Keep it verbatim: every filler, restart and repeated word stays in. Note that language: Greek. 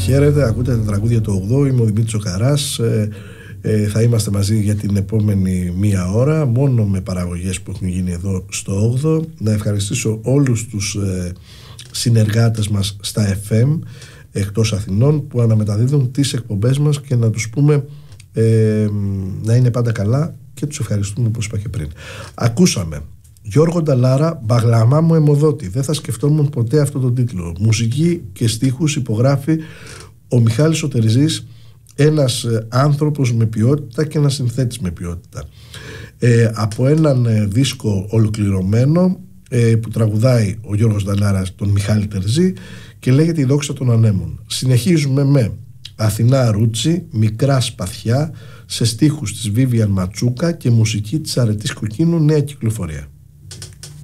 Χαίρετε, ακούτε τα τραγούδια του ογδόου, είμαι ο Δημήτρης ο Καράς. ε, ε, Θα είμαστε μαζί για την επόμενη μία ώρα, μόνο με παραγωγές που έχουν γίνει εδώ στο όγδοο. Να ευχαριστήσω όλους τους ε, συνεργάτες μας στα εφ εμ εκτός Αθηνών που αναμεταδίδουν τις εκπομπές μας και να τους πούμε ε, να είναι πάντα καλά και τους ευχαριστούμε όπως είπα και πριν. Ακούσαμε Γιώργο Νταλάρα, «Μπαγλαμά μου αιμοδότη». Δεν θα σκεφτόμουν ποτέ αυτό τον τίτλο. Μουσική και στίχους υπογράφει ο Μιχάλης ο Τερζής, ένας άνθρωπος με ποιότητα και ένας συνθέτης με ποιότητα. Ε, από έναν δίσκο ολοκληρωμένο ε, που τραγουδάει ο Γιώργος Νταλάρας τον Μιχάλη Τερζή και λέγεται «Η δόξα των ανέμων». Συνεχίζουμε με Αθηνά Ρούτσι, «Μικρά σπαθιά», σε στίχους της Βίβιαν Ματσούκα και μουσική της Αρετής Κοκκίνου, νέα κυκλοφορία.